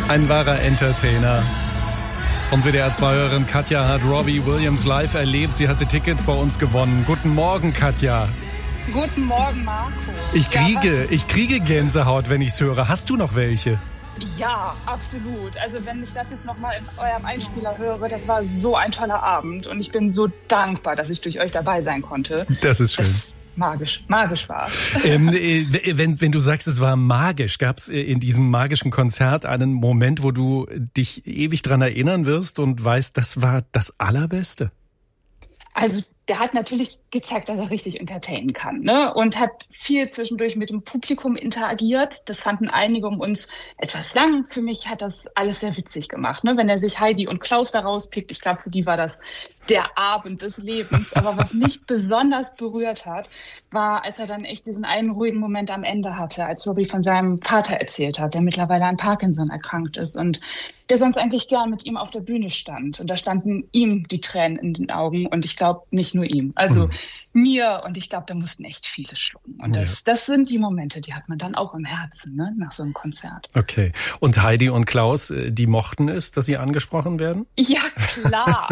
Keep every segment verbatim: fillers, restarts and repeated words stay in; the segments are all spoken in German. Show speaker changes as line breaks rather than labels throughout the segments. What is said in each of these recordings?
Ein wahrer Entertainer. Und W D R zwei-Hörerin Katja hat Robbie Williams live erlebt. Sie hatte Tickets bei uns gewonnen. Guten Morgen, Katja.
Guten Morgen, Marco.
Ich kriege,
ja,
ich kriege Gänsehaut, wenn ich es höre. Hast du noch welche?
Ja, absolut. Also wenn ich das jetzt nochmal in eurem Einspieler höre, das war so ein toller Abend. Und ich bin so dankbar, dass ich durch euch dabei sein konnte.
Das ist schön. Das
magisch, magisch war.
Ähm, wenn, wenn du sagst, es war magisch, gab es in diesem magischen Konzert einen Moment, wo du dich ewig dran erinnern wirst und weißt, das war das Allerbeste?
Also der hat natürlich gezeigt, dass er richtig entertainen kann, ne? Und hat viel zwischendurch mit dem Publikum interagiert. Das fanden einige um uns etwas lang. Für mich hat das alles sehr witzig gemacht, ne? Wenn er sich Heidi und Klaus da rauspickt, ich glaube, für die war das der Abend des Lebens. Aber was mich besonders berührt hat, war, als er dann echt diesen einen ruhigen Moment am Ende hatte, als Robbie von seinem Vater erzählt hat, der mittlerweile an Parkinson erkrankt ist und der sonst eigentlich gern mit ihm auf der Bühne stand. Und da standen ihm die Tränen in den Augen und ich glaube, nicht nur ihm. Also mhm. mir, und ich glaube, da mussten echt viele schlucken. Und das, ja. das sind die Momente, die hat man dann auch im Herzen, ne, nach so einem Konzert.
Okay. Und Heidi und Klaus, die mochten es, dass sie angesprochen werden?
Ja, klar.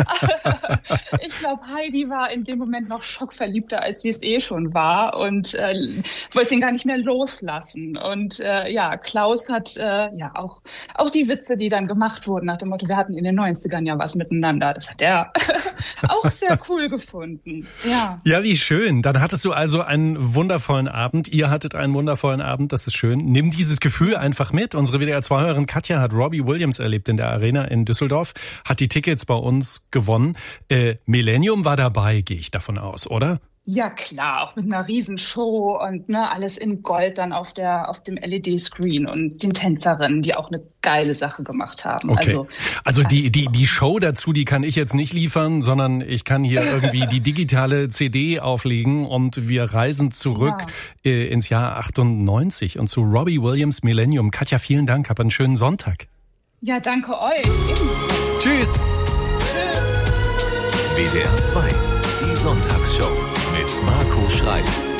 Ich glaube, Heidi war in dem Moment noch schockverliebter, als sie es eh schon war und äh, wollte ihn gar nicht mehr loslassen. Und äh, ja, Klaus hat äh, ja auch, auch die Witze, die dann gemacht wurden, nach dem Motto, wir hatten in den neunzigern ja was miteinander. Das hat er auch sehr cool gefunden. Ja.
Ja, wie schön. Dann hattest du also einen wundervollen Abend. Ihr hattet einen wundervollen Abend, das ist schön. Nimm dieses Gefühl einfach mit. Unsere W D R zwei-Hörerin Katja hat Robbie Williams erlebt in der Arena in Düsseldorf, hat die Tickets bei uns gewonnen. Äh, Millennium war dabei, gehe ich davon aus, oder?
Ja, klar, auch mit einer Riesenshow und ne, alles in Gold dann auf der auf dem L E D-Screen und den Tänzerinnen, die auch eine geile Sache gemacht haben.
Okay.
Also,
also die die die Show dazu, die kann ich jetzt nicht liefern, sondern ich kann hier irgendwie die digitale C D auflegen und wir reisen zurück ja. äh, ins Jahr achtundneunzig und zu Robbie Williams Millennium. Katja, vielen Dank, hab einen schönen Sonntag.
Ja, danke euch.
Tschüss.
W D R zwei, die Sonntagsshow mit Marco Schreil.